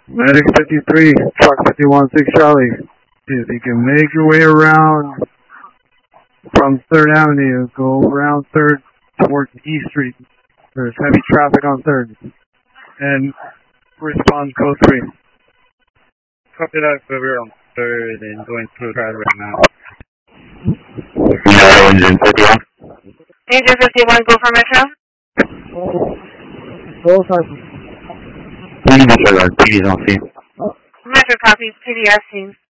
Medic 53, truck 51-6 Charlie. If you can make your way around from 3rd Avenue, go around 3rd towards East Street. There's heavy traffic on 3rd. And respond code 3. Copy that, we're on 3rd and going through traffic right now. Engine 51. Engine 51, go for Metro. Go for PD's on scene. Metro copy, PDR scene.